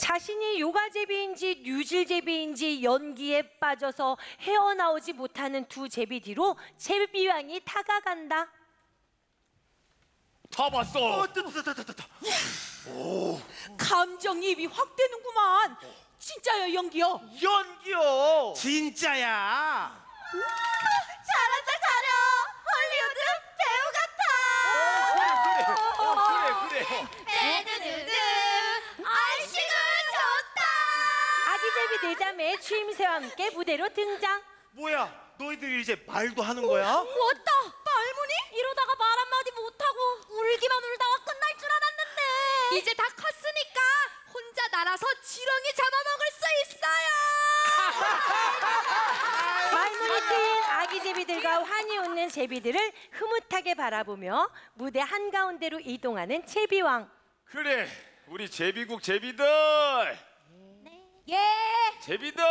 자신이 요가제비인지 뉴질제비인지 연기에 빠져서 헤어나오지 못하는 두 제비 뒤로 제비왕이 다가간다. 다 봤어. 감정이입이 확 되는구만. 진짜요, 연기요? 연기요. 진짜야. 잘한다, 잘해. 헐리우드 배우 같아. 그래. 네네네네. 아이씨가 좋다. 아기제비 네자매 추임새와 함께 무대로 등장. 뭐야? 너희들이 이제 말도 하는 거야? 뭐다? 말문이? 이러다가 말 한마디 못하고 울기만 울다가 끝날 줄 알았는데. 이제 다 컸으니까 혼자 날아서 지렁이 잡아먹을 수 있어요. 말문이 트인 아기제비들과 환히 웃는 제비들을 흐뭇하게 바라보며 무대 한가운데로 이동하는 제비왕. 그래. 우리 제비국 제비들. 예. 제비들.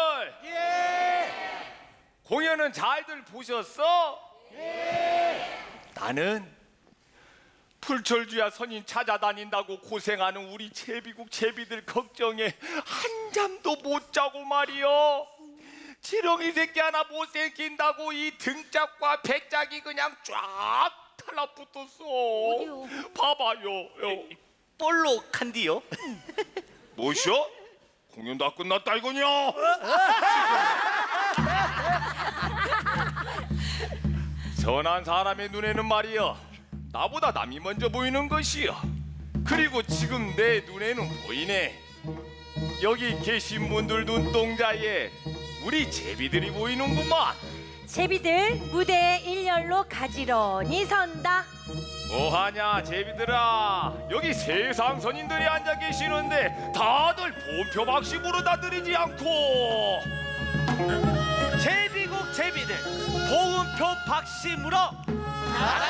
예. 공연은 잘들 보셨어? 예. 나는 풀철주야 선인 찾아다닌다고 고생하는 우리 제비국 제비들 걱정에 한잠도 못 자고 말이여. 지렁이 새끼 하나 못 생긴다고 이 등짝과 배짝이 그냥 쫙 달라붙었어. 어디요? 봐봐요. 볼록한디요? 뭐시여? 공연 다 끝났다 이거냐? 선한 사람의 눈에는 말이여 나보다 남이 먼저 보이는 것이여. 그리고 지금 내 눈에는 보이네. 여기 계신 분들 눈동자에 우리 제비들이 보이는구만. 제비들 무대에 일렬로 가지런히 선다. 뭐하냐 제비들아. 여기 세상 선인들이 앉아 계시는데 다들 본표 박씨 부르다들이지 않고 제비국 제비들 보음표 박씨 물어. 나라